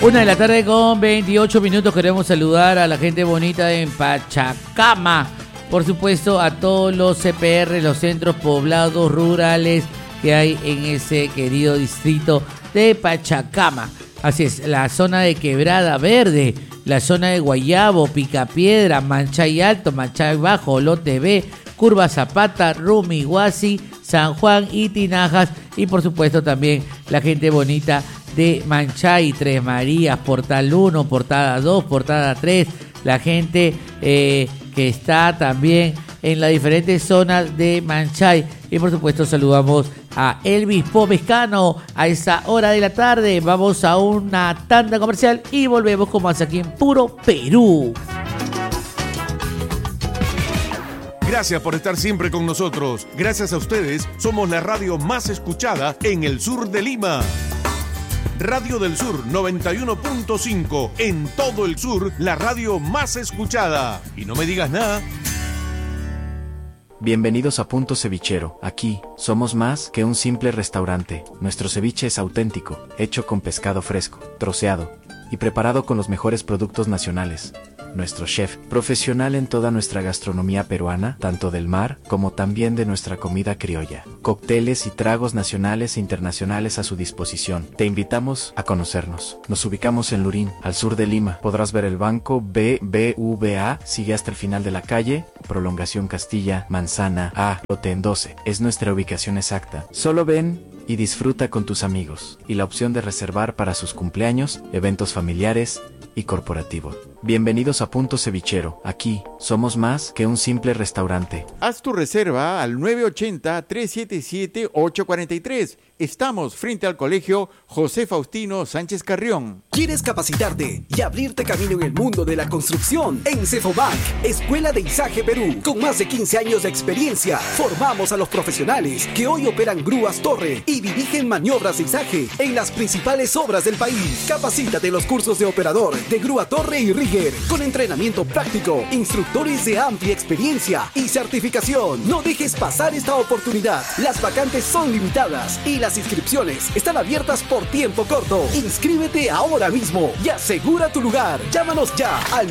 1 de la tarde con 28 minutos. Queremos saludar a la gente bonita en Pachacama. Por supuesto, a todos los CPR, los centros poblados rurales que hay en ese querido distrito de Pachacama. Así es, la zona de Quebrada Verde, la zona de Guayabo, Picapiedra, Manchay Alto, Manchay Bajo, Lote B, Curva Zapata, Rumihuasi, San Juan y Tinajas. Y por supuesto también la gente bonita de Manchay, Tres Marías, Portal 1, Portada 2, Portada 3. La gente que está también en las diferentes zonas de Manchay. Y por supuesto saludamos a Elvis Pomescano a esa hora de la tarde. Vamos a una tanda comercial y volvemos con más aquí en Puro Perú. Gracias por estar siempre con nosotros. Gracias a ustedes, somos la radio más escuchada en el sur de Lima. Radio del Sur 91.5. En todo el sur, la radio más escuchada. Y no me digas nada. Bienvenidos a Punto Cevichero. Aquí, somos más que un simple restaurante. Nuestro ceviche es auténtico, hecho con pescado fresco, troceado y preparado con los mejores productos nacionales. Nuestro chef, profesional en toda nuestra gastronomía peruana, tanto del mar como también de nuestra comida criolla. Cócteles y tragos nacionales e internacionales a su disposición. Te invitamos a conocernos. Nos ubicamos en Lurín, al sur de Lima. Podrás ver el banco BBVA, sigue hasta el final de la calle, Prolongación Castilla, Manzana A, lote en 12. Es nuestra ubicación exacta. Solo ven y disfruta con tus amigos. Y la opción de reservar para sus cumpleaños, eventos familiares y corporativo. Bienvenidos a Punto Cevichero. Aquí somos más que un simple restaurante. Haz tu reserva al 980-377-843. Estamos frente al colegio José Faustino Sánchez Carrión. ¿Quieres capacitarte y abrirte camino en el mundo de la construcción? En Cefomac, Escuela de Izaje Perú, con más de 15 años de experiencia, formamos a los profesionales que hoy operan grúas torre y dirigen maniobras de izaje en las principales obras del país. Capacítate en los cursos de operador de grúa torre y rigger, con entrenamiento práctico, instructores de amplia experiencia y certificación. No dejes pasar esta oportunidad. Las vacantes son limitadas y las inscripciones están abiertas por tiempo corto. Inscríbete ahora mismo y asegura tu lugar. Llámanos ya al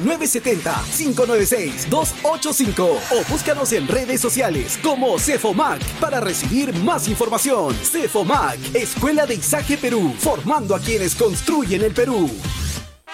970-596-285 o búscanos en redes sociales como Cefomac para recibir más información. Cefomac, Escuela de Izaje Perú, formando a quienes construyen el Perú.